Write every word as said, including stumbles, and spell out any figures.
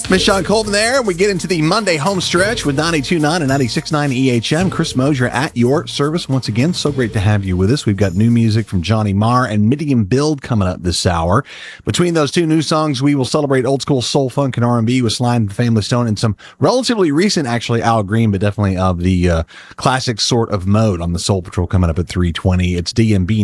Miss Sean Colvin there. We get into the Monday home stretch with ninety-two point nine and ninety-six point nine E H M. Chris Mosier at your service once again. So great to have you with us. We've got new music from Johnny Marr and Midian Build coming up this hour. Between those two new songs, we will celebrate old school soul, funk, and R and B with Sly and the Family Stone and some relatively recent, actually, Al Green, but definitely of the uh, classic sort of mode on the Soul Patrol coming up at three twenty. It's D M B